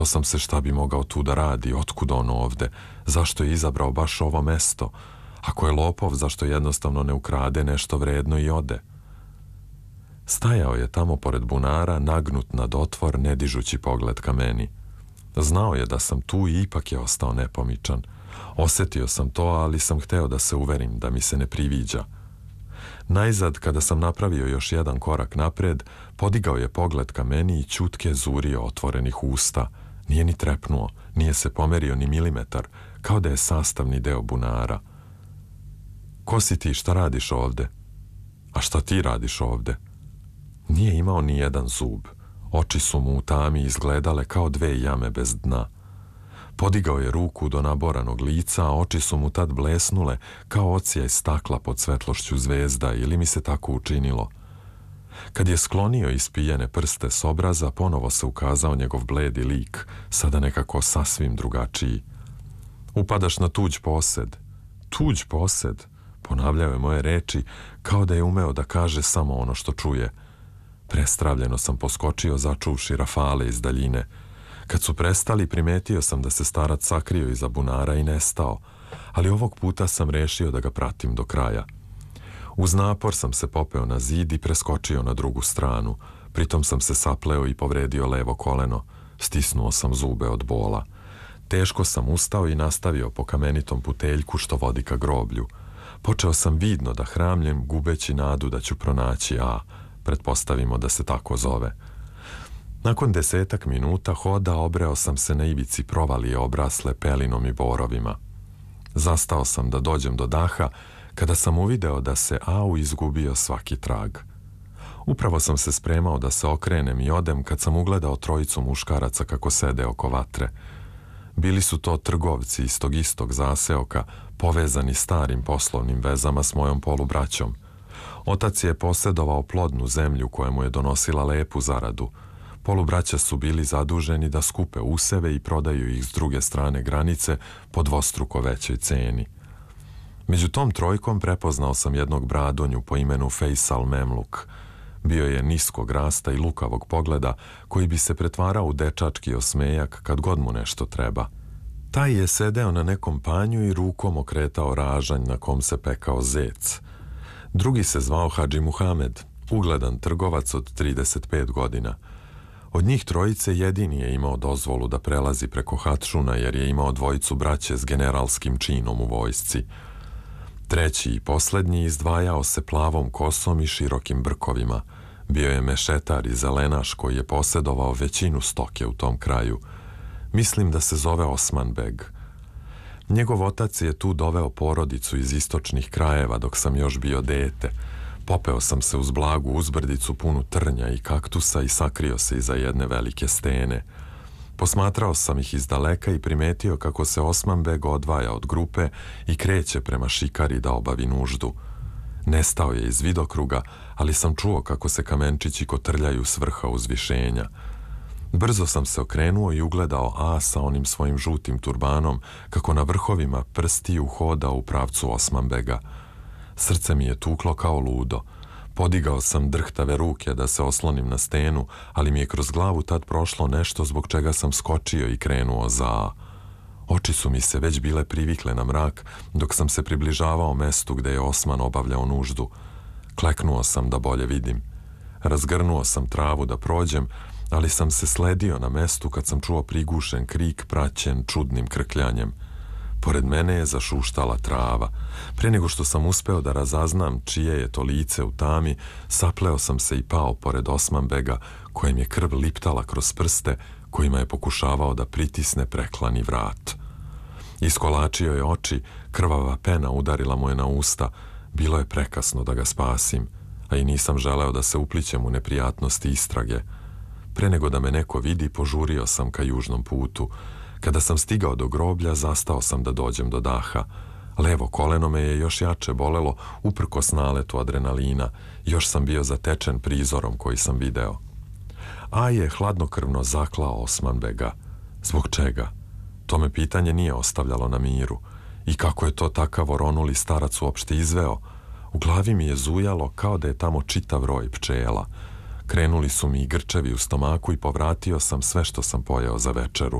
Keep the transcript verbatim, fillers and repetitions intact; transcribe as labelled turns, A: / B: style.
A: sam se šta bi mogao tu da radi, otkud on ovde, zašto je izabrao baš ovo mesto. Ako je lopov, zašto jednostavno ne ukrade nešto vredno i ode? Stajao je tamo pored bunara, nagnut nad otvor, ne dižući pogled ka meni. Znao je da sam tu i ipak je ostao nepomičan. Osjetio sam to, ali sam hteo da se uverim da mi se ne priviđa. Najzad, kada sam napravio još jedan korak napred, podigao je pogled ka meni i ćutke zurio otvorenih usta. Nije ni trepnuo, nije se pomerio ni milimetar, kao da je sastavni deo bunara. Ko si ti, šta radiš ovde? A šta ti radiš ovde? Nije imao ni jedan zub. Oči su mu u tami izgledale kao dve jame bez dna. Podigao je ruku do naboranog lica, a oči su mu tad blesnule kao ocijaj stakla pod svetlošću zvezda, ili mi se tako učinilo. Kad je sklonio ispijene prste s obraza, ponovo se ukazao njegov bledi lik, sada nekako sasvim drugačiji. Upadaš na tuđ posed. Tuđ posed? Ponavljao je moje reči, kao da je umeo da kaže samo ono što čuje. Prestravljeno sam poskočio, začuvši rafale iz daljine. Kad su prestali, primetio sam da se starac sakrio iza bunara i nestao, ali ovog puta sam rešio da ga pratim do kraja. Uz napor sam se popeo na zid i preskočio na drugu stranu. Pritom sam se sapleo i povredio levo koleno. Stisnuo sam zube od bola. Teško sam ustao i nastavio po kamenitom puteljku što vodi ka groblju. Počeo sam vidno da hramljem, gubeći nadu da ću pronaći A. Pretpostavimo da se tako zove. Nakon desetak minuta hoda obreo sam se na ivici provalije obrasle pelinom i borovima. Zastao sam da dođem do daha, kada sam uvideo da se Au izgubio svaki trag. Upravo sam se spremao da se okrenem i odem kad sam ugledao trojicu muškaraca kako sede oko vatre. Bili su to trgovci iz tog istog zaseoka, povezani starim poslovnim vezama s mojom polubraćom. Otac je posjedovao plodnu zemlju koja mu je donosila lepu zaradu. Polubraća su bili zaduženi da skupe useve i prodaju ih s druge strane granice po dvostruko većoj ceni. Među tom trojkom prepoznao sam jednog bradonju po imenu Fejsal Memluk. Bio je niskog rasta i lukavog pogleda, koji bi se pretvarao u dečački osmejak kad god mu nešto treba. Taj je sedeo na nekom panju i rukom okretao ražanj na kom se pekao zec. Drugi se zvao Hadži Muhamed, ugledan trgovac od trideset pet godina. Od njih trojice jedini je imao dozvolu da prelazi preko Hatšuna, jer je imao dvojicu braće s generalskim činom u vojsci. Treći i poslednji izdvajao se plavom kosom i širokim brkovima. Bio je mešetar i zelenaš koji je posjedovao većinu stoke u tom kraju. Mislim da se zove Osman Beg. Njegov otac je tu doveo porodicu iz istočnih krajeva dok sam još bio dete. Popeo sam se uz blagu uzbrdicu punu trnja i kaktusa i sakrio se iza jedne velike stene. Posmatrao sam ih iz daleka i primetio kako se Osman Beg odvaja od grupe i kreće prema šikari da obavi nuždu. Nestao je iz vidokruga, ali sam čuo kako se kamenčići kotrljaju s vrha uzvišenja. Brzo sam se okrenuo i ugledao A sa onim svojim žutim turbanom kako na vrhovima prstiju hoda u pravcu Osman Bega. Srce mi je tuklo kao ludo. Podigao sam drhtave ruke da se oslonim na stenu, ali mi je kroz glavu tad prošlo nešto zbog čega sam skočio i krenuo za A. Oči su mi se već bile privikle na mrak dok sam se približavao mestu gde je Osman obavljao nuždu. Kleknuo sam da bolje vidim. Razgrnuo sam travu da prođem, ali sam se sledio na mestu kad sam čuo prigušen krik praćen čudnim krkljanjem. Pored mene je zašuštala trava. Pre nego što sam uspeo da razaznam čije je to lice u tami, sapleo sam se i pao pored Osman Bega, kojem je krv liptala kroz prste, kojima je pokušavao da pritisne preklani vrat. Iskolačio je oči, krvava pena udarila mu je na usta. Bilo je prekasno da ga spasim, a i nisam želeo da se uplićem u neprijatnosti istrage. Pre nego da me neko vidi, požurio sam ka južnom putu. Kada sam stigao do groblja, zastao sam da dođem do daha. Levo koleno me je još jače bolelo, uprkos naletu adrenalina. Još sam bio zatečen prizorom koji sam video. A je hladnokrvno zaklao Osman Bega. Zbog čega? To me pitanje nije ostavljalo na miru. I kako je to takav oronuli starac uopšte izveo? U glavi mi je zujalo kao da je tamo čitav roj pčela. Krenuli su mi i grčevi u stomaku i povratio sam sve što sam pojeo za večeru.